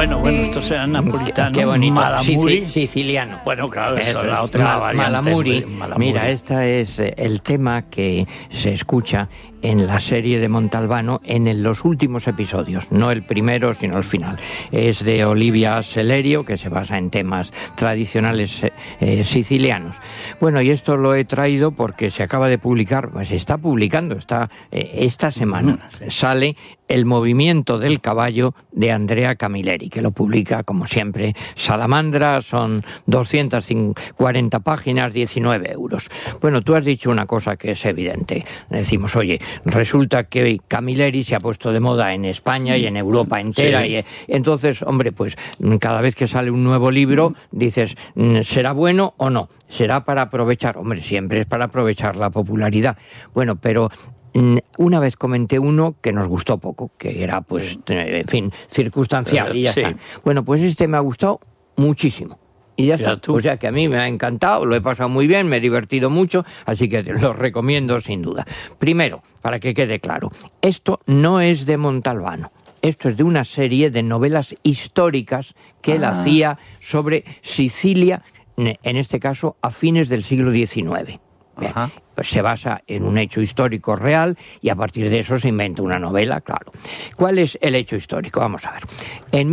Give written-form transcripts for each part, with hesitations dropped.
Bueno, esto será napolitano. Qué bonito. Malamuri. Siciliano. Bueno, claro, eso es la otra variante. Malamuri. Mira, este es el tema que se escucha en la serie de Montalbano en los últimos episodios, no el primero sino el final. Es de Olivia Selerio, que se basa en temas tradicionales sicilianos. Bueno, y esto lo he traído porque se acaba de publicar, pues se está publicando, esta semana sale El movimiento del caballo de Andrea Camilleri, que lo publica, como siempre, Salamandra. Son 240 páginas, 19 euros. Bueno, tú has dicho una cosa que es evidente. Decimos, oye, resulta que Camilleri se ha puesto de moda en España y en Europa entera. Sí. Y entonces, hombre, pues cada vez que sale un nuevo libro, dices, ¿será bueno o no? ¿Será para aprovechar? Hombre, siempre es para aprovechar la popularidad. Bueno, pero una vez comenté uno que nos gustó poco, que era, pues, en fin, circunstancial, y ya está. Bueno, pues este me ha gustado muchísimo. Y ya está. O sea que a mí me ha encantado, lo he pasado muy bien, me he divertido mucho, así que lo recomiendo sin duda. Primero, para que quede claro, esto no es de Montalbano. Esto es de una serie de novelas históricas que él hacía sobre Sicilia, en este caso a fines del siglo XIX. Bien, pues se basa en un hecho histórico real y a partir de eso se inventa una novela, claro. ¿Cuál es el hecho histórico? Vamos a ver. En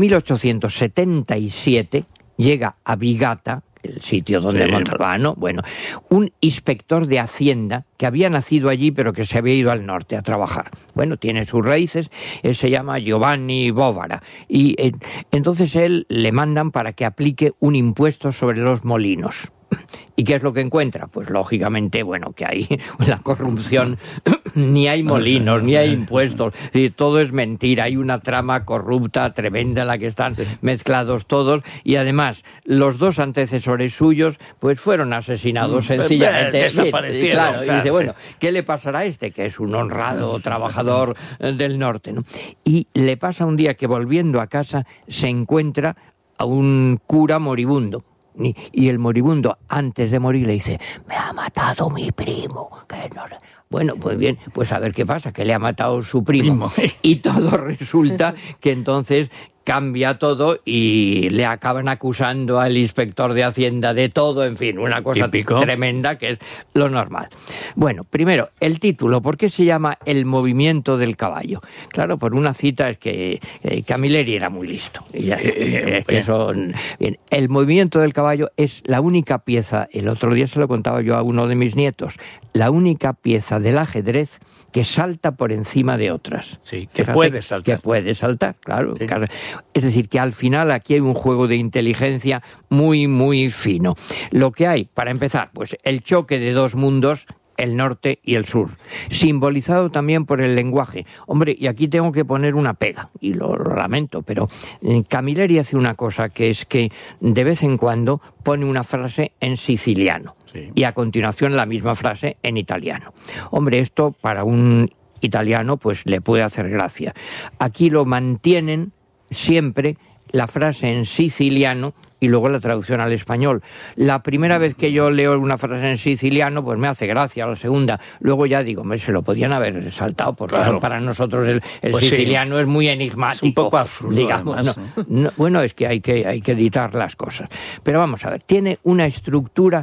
1877 llega a Vigata, el sitio donde Montalbano, bueno, un inspector de Hacienda que había nacido allí pero que se había ido al norte a trabajar. Bueno, tiene sus raíces, se llama Giovanni Bovara, y entonces él le mandan para que aplique un impuesto sobre los molinos. ¿Y qué es lo que encuentra? Pues lógicamente, bueno, que hay la corrupción, ni hay molinos, ni hay impuestos, y todo es mentira, hay una trama corrupta tremenda en la que están mezclados todos, y además los dos antecesores suyos pues fueron asesinados sencillamente. Desaparecieron. Claro, y dice, bueno, ¿qué le pasará a este, que es un honrado trabajador del norte, ¿no? Y le pasa un día que volviendo a casa se encuentra a un cura moribundo. Y el moribundo, antes de morir, le dice, me ha matado mi primo. Que no... Bueno, pues bien, pues a ver qué pasa, que le ha matado su primo. Y todo resulta que entonces cambia todo y le acaban acusando al inspector de Hacienda de todo, en fin, una cosa tremenda que es lo normal. Bueno, primero, el título, ¿por qué se llama El movimiento del caballo? Claro, por una cita es que Camilleri era muy listo. Y ya, eso, bien, el movimiento del caballo es la única pieza, el otro día se lo contaba yo a uno de mis nietos, la única pieza del ajedrez que salta por encima de otras. Sí, que puede saltar. Que puede saltar, claro. Sí. Es decir, que al final aquí hay un juego de inteligencia muy, muy fino. Lo que hay, para empezar, pues el choque de dos mundos, el norte y el sur, simbolizado también por el lenguaje. Hombre, y aquí tengo que poner una pega, y lo lamento, pero Camilleri hace una cosa, que es que de vez en cuando pone una frase en siciliano. Sí. Y a continuación la misma frase en italiano. Hombre, esto para un italiano pues le puede hacer gracia. Aquí lo mantienen siempre la frase en siciliano y luego la traducción al español. La primera vez que yo leo una frase en siciliano, pues me hace gracia. La segunda, luego ya digo, se lo podían haber saltado, porque para nosotros el pues siciliano es muy enigmático. Es un poco absurdo, digamos. Además, no, bueno, es que hay que editar las cosas. Pero vamos a ver, tiene una estructura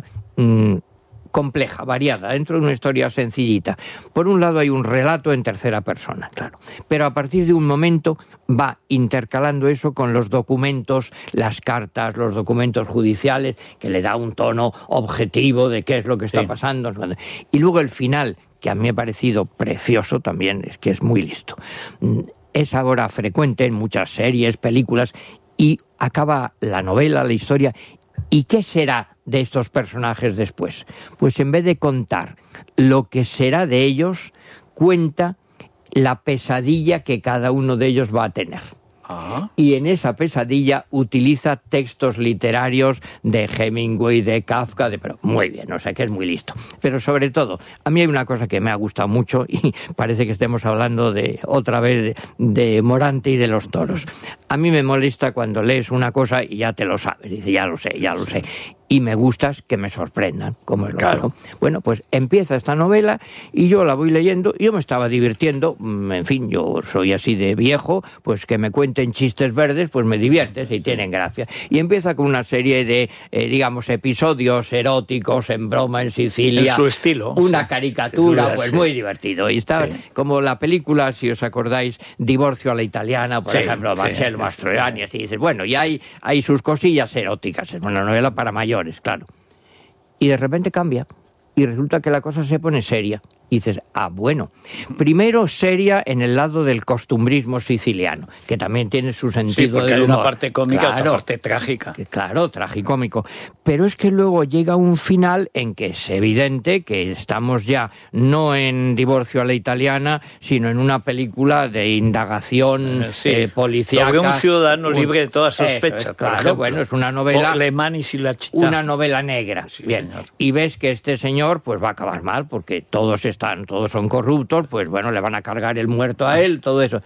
compleja, variada, dentro de una historia sencillita. Por un lado hay un relato en tercera persona, claro, pero a partir de un momento va intercalando eso con los documentos, las cartas, los documentos judiciales, que le da un tono objetivo de qué es lo que está pasando. Y luego el final, que a mí me ha parecido precioso también, es que es muy listo. Es ahora frecuente en muchas series, películas, y acaba la novela, la historia. ¿Y qué será de estos personajes después? Pues en vez de contar lo que será de ellos, cuenta la pesadilla que cada uno de ellos va a tener. Y en esa pesadilla utiliza textos literarios de Hemingway, de Kafka, pero muy bien, o sea que es muy listo. Pero sobre todo, a mí hay una cosa que me ha gustado mucho, y parece que estemos hablando otra vez de Morante y de los toros. A mí me molesta cuando lees una cosa y ya te lo sabes, dice, ya lo sé. y me gusta que me sorprendan, como es lógico. Claro. Bueno, pues empieza esta novela y yo la voy leyendo y yo me estaba divirtiendo. En fin, yo soy así de viejo, pues que me cuenten chistes verdes, pues me divierte, si tienen gracia. Y empieza con una serie de, digamos, episodios eróticos en broma en Sicilia. En su estilo. Una caricatura, duda, pues sí. muy divertido. Y está como la película, si os acordáis, Divorcio a la italiana, por ejemplo, Marcello Mastroianni, así dices, bueno, y hay sus cosillas eróticas, es una novela para mayores, claro. Y de repente cambia, y resulta que la cosa se pone seria. Y dices, bueno, primero seria en el lado del costumbrismo siciliano, que también tiene su sentido porque del hay humor. una parte cómica, otra parte trágica. Claro, tragicómico. Pero es que luego llega un final en que es evidente que estamos ya no en Divorcio a la italiana, sino en una película de indagación policíaca. Sobre un ciudadano libre de toda sospecha. Claro, bueno, es una novela... Le Manis y la Città. Una novela negra. Sí, bien. Señor. Y ves que este señor pues va a acabar mal, porque todos son corruptos, pues bueno, le van a cargar el muerto a él, todo eso.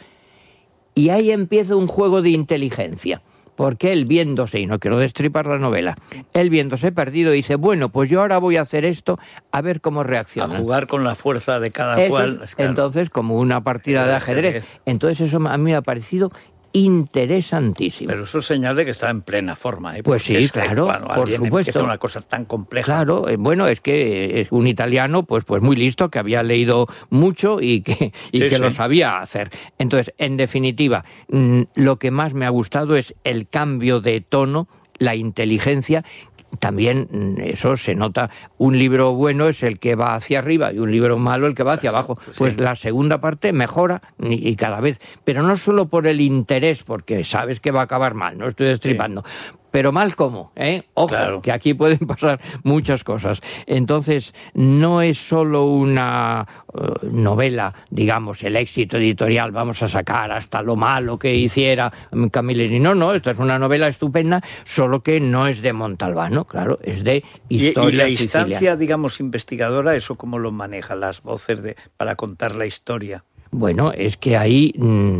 Y ahí empieza un juego de inteligencia, porque él viéndose, y no quiero destripar la novela, él viéndose perdido dice, bueno, pues yo ahora voy a hacer esto, a ver cómo reacciona. A jugar con la fuerza de cada cual. Claro. Entonces, como una partida de ajedrez. Entonces eso a mí me ha parecido interesantísimo. Pero eso señala que está en plena forma. Pues sí, claro, por supuesto. Empieza una cosa tan compleja. Claro, bueno, es que es un italiano pues muy listo, que había leído mucho y que lo sabía hacer. Entonces, en definitiva, lo que más me ha gustado es el cambio de tono, la inteligencia. También eso se nota. Un libro bueno es el que va hacia arriba y un libro malo el que va hacia abajo. Pues la segunda parte mejora y cada vez. Pero no solo por el interés, porque sabes que va a acabar mal, no estoy destripando. Pero mal cómo, Ojo, claro, que aquí pueden pasar muchas cosas. Entonces, no es solo una novela, digamos, el éxito editorial, vamos a sacar hasta lo malo que hiciera Camilleri. No, esta es una novela estupenda, solo que no es de Montalbano, claro, es de historia. Y la instancia, digamos, investigadora, ¿eso cómo lo maneja? Las voces para contar la historia. Bueno, es que hay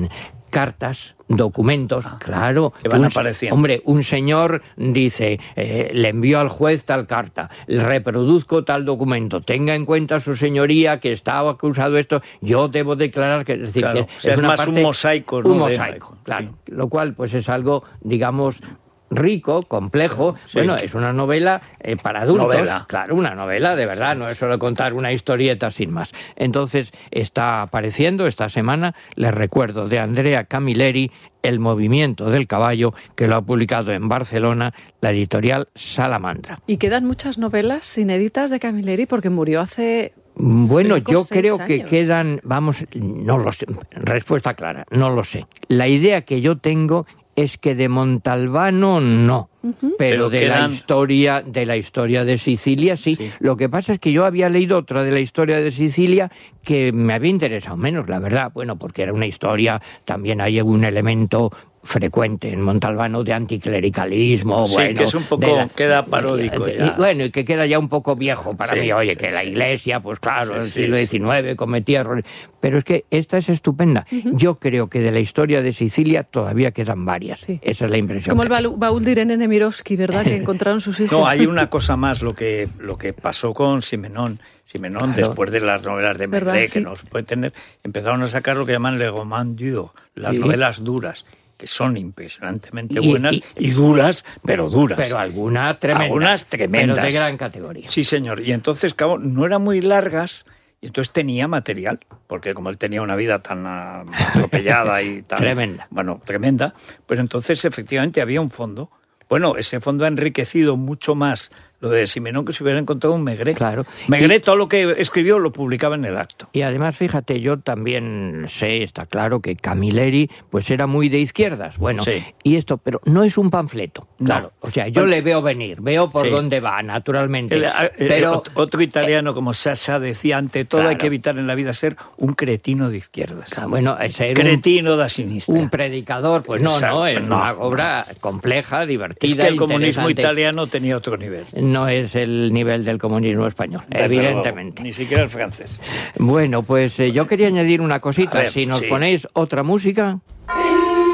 cartas, documentos, claro. Que van apareciendo. Hombre, un señor dice, le envío al juez tal carta, reproduzco tal documento, tenga en cuenta su señoría que estaba acusado de esto, yo debo declarar que... Es decir, claro, que es una más parte, un mosaico. Un mosaico, claro. Sí. Lo cual, pues es algo, digamos, rico, complejo. Sí. Bueno, es una novela para adultos. Claro, una novela de verdad, no es solo contar una historieta sin más. Entonces, está apareciendo esta semana, les recuerdo, de Andrea Camilleri, El movimiento del caballo, que lo ha publicado en Barcelona la editorial Salamandra. Y quedan muchas novelas inéditas de Camilleri porque murió hace... Bueno, yo creo que quedan, no lo sé, respuesta clara, no lo sé. La idea que yo tengo es que de Montalbano no, pero de la historia de Sicilia sí. Lo que pasa es que yo había leído otra de la historia de Sicilia que me había interesado menos, la verdad, bueno, porque era una historia, también hay un elemento frecuente en Montalbano de anticlericalismo, bueno, que es un poco, queda paródico ya. Bueno, y que queda ya un poco viejo para mí, que la Iglesia, pues claro, en el siglo XIX cometía errores, pero es que esta es estupenda. Yo creo que de la historia de Sicilia todavía quedan varias, esa es la impresión. Como el baúl de Irene Nemirovsky, ¿verdad?, que encontraron sus hijos. No, hay una cosa más, lo que pasó con Simenón, claro, después de las novelas de Maigret, que nos puede tener, empezaron a sacar lo que llaman le roman dur, las novelas duras, que son impresionantemente buenas y duras, pero duras. Pero algunas tremendas. Pero de gran categoría. Sí, señor. Y entonces, claro, no eran muy largas, y entonces tenía material, porque como él tenía una vida tan atropellada y tan... tremenda, pues entonces efectivamente había un fondo. Bueno, ese fondo ha enriquecido mucho más lo de Simenón que se hubiera encontrado un Maigret. Claro. Maigret, todo lo que escribió lo publicaba en el acto. Y además, fíjate, yo también sé, está claro, que Camilleri pues era muy de izquierdas. Bueno, y esto, pero no es un panfleto. Claro. O sea, yo le veo venir, veo por dónde va, naturalmente. Pero otro italiano como Sciascia decía, ante todo hay que evitar en la vida ser un cretino de izquierdas. Bueno, ser cretino da sinistra. Un predicador, pues no, es una obra compleja, divertida. Es que el comunismo italiano tenía otro nivel. No es el nivel del comunismo español, evidentemente. Ni siquiera el francés. Bueno, pues yo quería añadir una cosita. Si nos ponéis otra música...